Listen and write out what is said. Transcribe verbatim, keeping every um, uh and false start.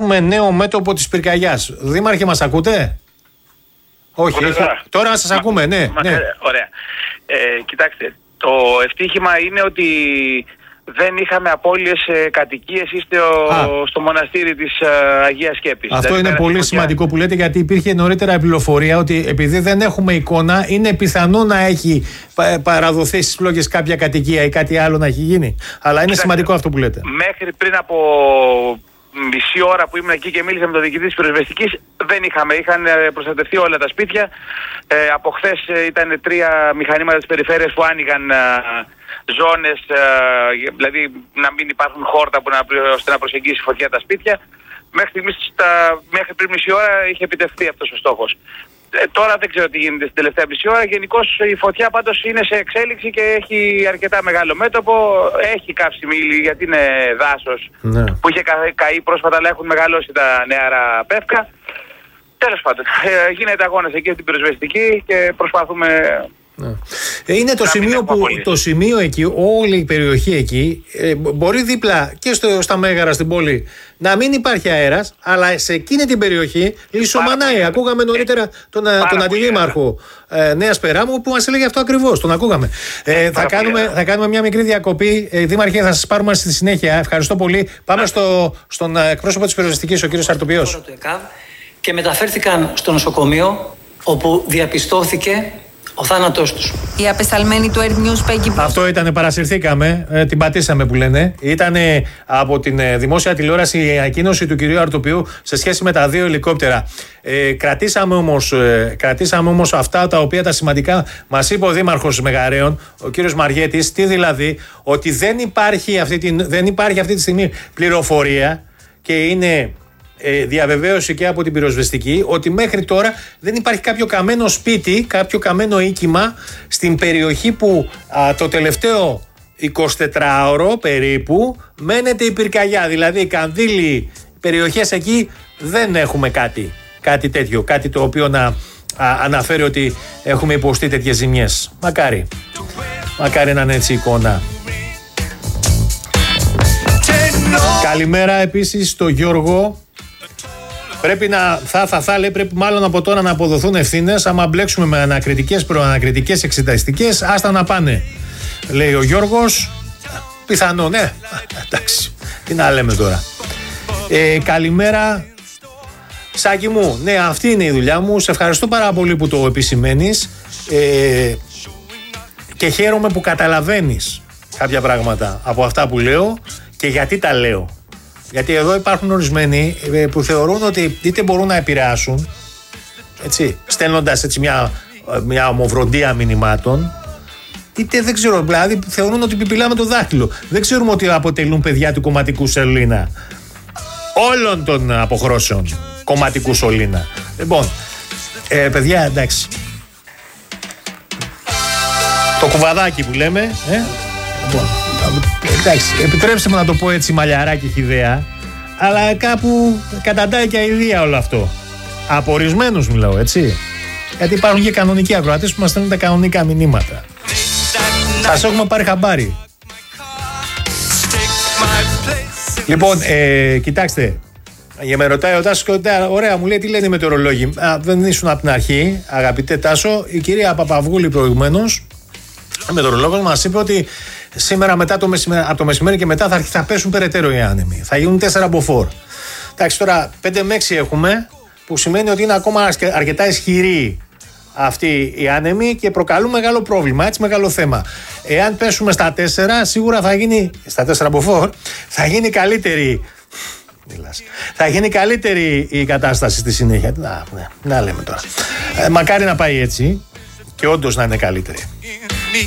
έχουμε νέο μέτωπο της πυρκαγιάς. Δήμαρχε, μας ακούτε? Όχι, έχει... τώρα σας ακούμε, ναι. Μα, ναι. Ε, ωραία. Ε, κοιτάξτε, το ευτύχημα είναι ότι δεν είχαμε απώλειες ε, κατοικίες ή στο, στο μοναστήρι της ε, Αγίας Σκέπης. Αυτό δεν είναι πολύ φωτιά. Σημαντικό που λέτε, γιατί υπήρχε νωρίτερα η πληροφορία ότι επειδή δεν έχουμε εικόνα, είναι πιθανό να έχει παραδοθεί στις φλόγες κάποια κατοικία ή κάτι άλλο να έχει γίνει. Αλλά είναι Κοιτάξτε, σημαντικό αυτό που λέτε. Μέχρι πριν από μισή ώρα που ήμουν εκεί και μίλησα με τον διοικητή της πυροσβεστικής, δεν είχαμε. Είχαν προστατευτεί όλα τα σπίτια. Ε, από χθες ήταν τρία μηχανήματα της περιφέρειας που άνοιγαν ε, ζώνες, ε, δηλαδή να μην υπάρχουν χόρτα που να, ώστε να προσεγγίσει φωτιά τα σπίτια. Μέχρι, στιγμής, τα, μέχρι πριν μισή ώρα είχε επιτευχθεί αυτός ο στόχος. Ε, τώρα δεν ξέρω τι γίνεται στην τελευταία μισή ώρα. Γενικώς η φωτιά πάντως είναι σε εξέλιξη και έχει αρκετά μεγάλο μέτωπο. Έχει κάψει μήλι γιατί είναι δάσος ναι. που είχε κα, καεί πρόσφατα, αλλά έχουν μεγαλώσει τα νεάρα πεύκα. Τέλος πάντων, ε, γίνεται αγώνας εκεί στην πυροσβεστική και προσπαθούμε... Ναι. Είναι το σημείο, που, το σημείο εκεί, όλη η περιοχή εκεί, ε, μπορεί δίπλα και στο, στα Μέγαρα στην πόλη να μην υπάρχει αέρας, αλλά σε εκείνη την περιοχή λησομανάει. Ακούγαμε νωρίτερα ε, τον, τον αντιδήμαρχο ε, Νέας Περάμου που μας έλεγε αυτό ακριβώς. Τον ακούγαμε. Ε, θα, κάνουμε, θα κάνουμε μια μικρή διακοπή. Ε, Δήμαρχε, θα σας πάρουμε στη συνέχεια. Ευχαριστώ πολύ. Πάμε στο, στον εκπρόσωπο της πυροσβεστικής, ο κύριος Αρτοπιός. Και μεταφέρθηκαν στο νοσοκομείο, όπου διαπιστώθηκε ο θάνατός τους. Η απεσταλμένη του Air News Peggy. Αυτό ήτανε, παρασυρθήκαμε, ε, την πατήσαμε που λένε. Ήτανε από την ε, δημόσια τηλεόραση η ανακοίνωση του κυρίου Αρτοπιού σε σχέση με τα δύο ελικόπτερα. Ε, κρατήσαμε, όμως, ε, κρατήσαμε όμως αυτά τα οποία τα σημαντικά μας είπε ο Δήμαρχος Μεγαρέων, ο κύριος Μαριέτης. Τι δηλαδή? Ότι δεν υπάρχει αυτή, την, δεν υπάρχει αυτή τη στιγμή πληροφορία και είναι... Ε, διαβεβαίωση και από την πυροσβεστική ότι μέχρι τώρα δεν υπάρχει κάποιο καμένο σπίτι, κάποιο καμένο οίκημα στην περιοχή που α, το τελευταίο εικοσιτετράωρο περίπου μένεται η πυρκαγιά. Δηλαδή Κανδύλη, περιοχές εκεί δεν έχουμε κάτι, κάτι τέτοιο, κάτι το οποίο να α, αναφέρει ότι έχουμε υποστεί τέτοιες ζημιές. Μακάρι, μακάρι να είναι έτσι η εικόνα. Καλημέρα επίσης στο Γιώργο. Πρέπει να, θα, θα, θα λέει, πρέπει μάλλον από τώρα να αποδοθούν ευθύνες. Άμα μπλέξουμε με ανακριτικές, προανακριτικές, εξεταστικές, άστα να πάνε. Λέει ο Γιώργος. Πιθανό, ναι. Εντάξει, τι να λέμε τώρα. Ε, καλημέρα, Σάκη μου. Ναι, αυτή είναι η δουλειά μου. Σε ευχαριστώ πάρα πολύ που το επισημαίνεις. Ε, και χαίρομαι που καταλαβαίνεις κάποια πράγματα από αυτά που λέω και γιατί τα λέω. Γιατί εδώ υπάρχουν ορισμένοι που θεωρούν ότι είτε μπορούν να επηρεάσουν, έτσι, στέλνοντας έτσι μια, μια ομοβροντία μηνυμάτων, είτε δεν ξέρω, δηλαδή θεωρούν ότι πιπιλάμε το δάχτυλο. Δεν ξέρουμε ότι αποτελούν παιδιά του κομματικού σωλήνα. Όλων των αποχρώσεων κομματικού σωλήνα. Λοιπόν, ε, παιδιά, εντάξει. Το κουβαδάκι που λέμε, ε, λοιπόν. Εντάξει, επιτρέψτε μου να το πω έτσι μαλλιαρά και χυδαία, αλλά κάπου καταντάει και αηδία όλο αυτό. Από ορισμένους μιλάω, έτσι. Γιατί υπάρχουν και κανονικοί ακροατές που μας στέλνουν τα κανονικά μηνύματα. Σας έχουμε πάρει χαμπάρι. Λοιπόν, ε, κοιτάξτε. Για με ρωτάει ο Τάσος, ωραία, μου λέει τι λένε οι μετεωρολόγοι. Α, δεν ήσουν από την αρχή, αγαπητέ Τάσο. Η κυρία Παπαυγούλη προηγουμένως, ο μετεωρολόγος, μας είπε ότι σήμερα μετά το μεσημέρι, από το μεσημέρι και μετά θα, θα πέσουν περαιτέρω οι άνεμοι. Θα γίνουν τέσσερα μποφόρ. Εντάξει, τώρα πέντε με έξι έχουμε, που σημαίνει ότι είναι ακόμα αρκετά ισχυροί αυτοί οι άνεμοι και προκαλούν μεγάλο πρόβλημα, έτσι, μεγάλο θέμα. Εάν πέσουμε στα τέσσερα, σίγουρα θα γίνει, στα τέσσερα μποφόρ, θα γίνει καλύτερη, θα γίνει καλύτερη η κατάσταση στη συνέχεια. Να, ναι, να λέμε τώρα. Ε, μακάρι να πάει έτσι και όντως να είναι καλύτερη.